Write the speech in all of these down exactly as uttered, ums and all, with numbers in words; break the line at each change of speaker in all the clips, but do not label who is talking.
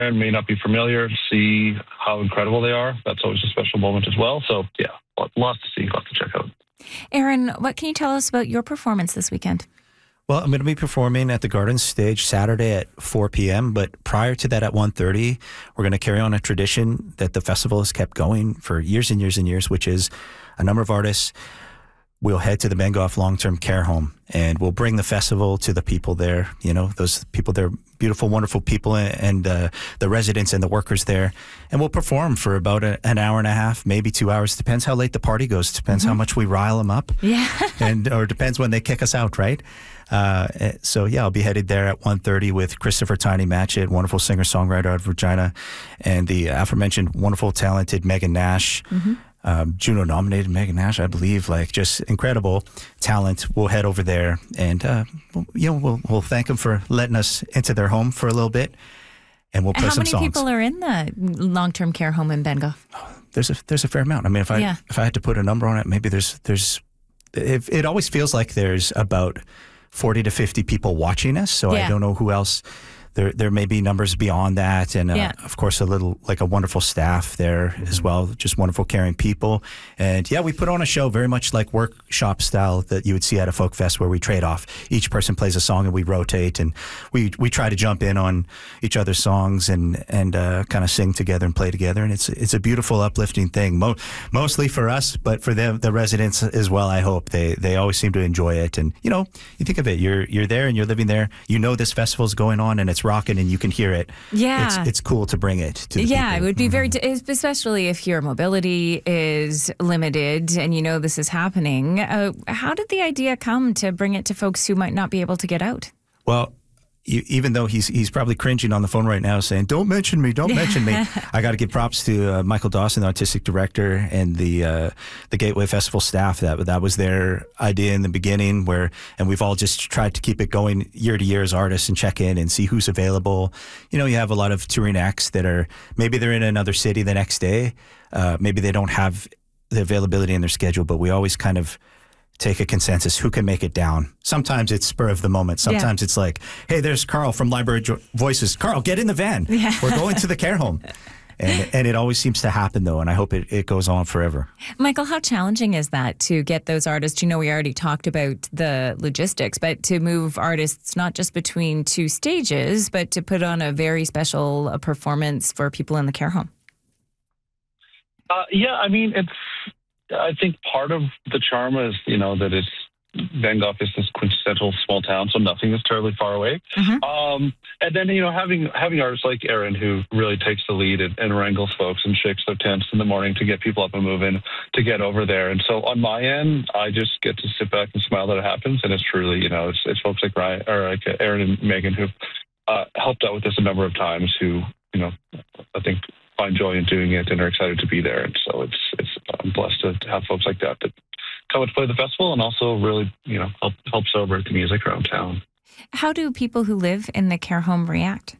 may not be familiar, see how incredible they are. That's always a special moment as well. So, yeah, lots to see, lots to check out.
Aaron, what can you tell us about your performance this weekend?
Well, I'm going to be performing at the Garden Stage Saturday at four p.m., but prior to that at one thirty, we're going to carry on a tradition that the festival has kept going for years and years and years, which is a number of artists will head to the Bengoff Long-Term Care Home, and we'll bring the festival to the people there. You know, those people, they're beautiful, wonderful people, and uh, the residents and the workers there. And we'll perform for about a, an hour and a half, maybe two hours. Depends how late the party goes. Depends mm-hmm. how much we rile them up.
Yeah.
and Or depends when they kick us out, right? Uh, so, yeah, I'll be headed there at one thirty with Christopher Tiny Matchett, wonderful singer-songwriter out of Regina, and the aforementioned wonderful, talented Megan Nash. Mm-hmm. Um, Juno-nominated Megan Nash, I believe, like just incredible talent. We'll head over there, and uh, we'll, you know, we'll we'll thank them for letting us into their home for a little bit, and we'll play
How
some songs.
How many people are in the long-term care home in Bengoff?
There's a there's a fair amount. I mean, if I
yeah.
if I had to put a number on it, maybe there's there's it, it always feels like there's about forty to fifty people watching us. So
yeah.
I don't know who else. There there may be numbers beyond that, and uh,
yeah.
of course a little like a wonderful staff there as well, just wonderful caring people. And yeah, we put on a show very much like workshop style that you would see at a folk fest, where we trade off. Each person plays a song and we rotate, and we we try to jump in on each other's songs and and uh, kind of sing together and play together. And it's it's a beautiful, uplifting thing, Mo- mostly for us, but for them, the residents as well. I hope they they always seem to enjoy it. And you know, you think of it, you're you're there and you're living there. You know this festival's going on and it's rocking and you can hear it.
Yeah.
It's, it's cool to bring it to the
Yeah,
people.
it would be
mm-hmm.
very, especially if your mobility is limited and you know this is happening. Uh, how did the idea come to bring it to folks who might not be able to get out?
Well, you, even though he's he's probably cringing on the phone right now saying, don't mention me, don't mention me. I got to give props to uh, Michael Dawson, the artistic director, and the uh, the Gateway Festival staff. That that was their idea in the beginning, where and we've all just tried to keep it going year to year as artists and check in and see who's available. You know, you have a lot of touring acts that are, maybe they're in another city the next day. Uh, maybe they don't have the availability in their schedule, but we always kind of take a consensus, who can make it down. Sometimes it's spur of the moment. Sometimes yeah. it's like, hey, there's Carl from Library jo- Voices. Carl, get in the van. Yeah. We're going to the care home. And and it always seems to happen, though, and I hope it, it goes on forever.
Michael, how challenging is that to get those artists? You know, we already talked about the logistics, but to move artists not just between two stages, but to put on a very special uh, performance for people in the care home.
Uh, yeah, I mean, it's. I think part of the charm is, you know, that it's Bengoff is this quintessential small town, so nothing is terribly far away. Mm-hmm. Um, and then, you know, having having artists like Aaron who really takes the lead and, and wrangles folks and shakes their tents in the morning to get people up and moving to get over there. And so on my end, I just get to sit back and smile that it happens. And it's truly, you know, it's, it's folks like Ryan or like Aaron and Megan who uh, helped out with this a number of times who, you know, I think find joy in doing it and are excited to be there. And so it's it's I'm blessed to, to have folks like that that come and play the festival and also really, you know, help help celebrate the music around town.
How do people who live in the care home react?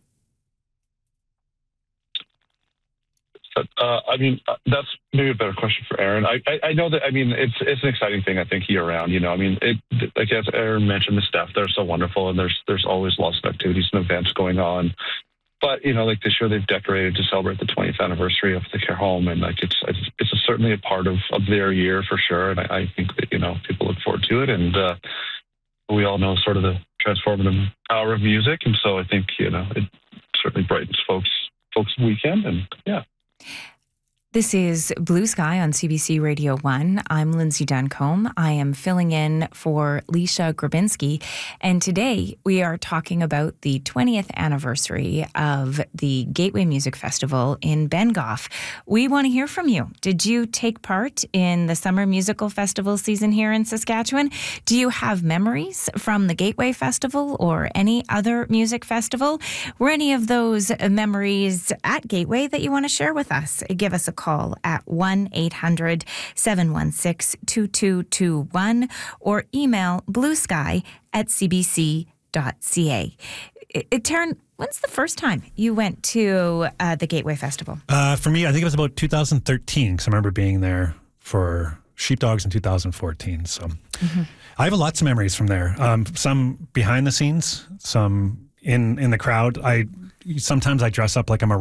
But, uh, I mean, uh, that's maybe a better question for Aaron. I, I, I know that, I mean, it's it's an exciting thing, I think, year round. You know, I mean, it, like as Aaron mentioned, the staff, they're so wonderful, and there's there's always lots of activities and events going on. But, you know, like this year they've decorated to celebrate the twentieth anniversary of the care home. And like it's it's, it's a, certainly a part of, of their year for sure. And I, I think that, you know, people look forward to it. And uh, we all know sort of the transformative power of music. And so I think, you know, it certainly brightens folks folks' weekend. And yeah.
This is Blue Sky on C B C Radio one. I'm Lindsay Duncombe. I am filling in for Leisha Grabinski. And today we are talking about the twentieth anniversary of the Gateway Music Festival in Bengoff. We want to hear from you. Did you take part in the summer musical festival season here in Saskatchewan? Do you have memories from the Gateway Festival or any other music festival? Were any of those memories at Gateway that you want to share with us? Give us a call at one eight hundred seven one six two two two one or email bluesky at c b c dot c a. It, it, Taryn, when's the first time you went to uh, the Gateway Festival?
Uh, for me, I think it was about two thousand thirteen, because I remember being there for Sheepdogs in two thousand fourteen. So mm-hmm. I have lots of memories from there. Um, some behind the scenes, some in, in the crowd. I sometimes I dress up like I'm a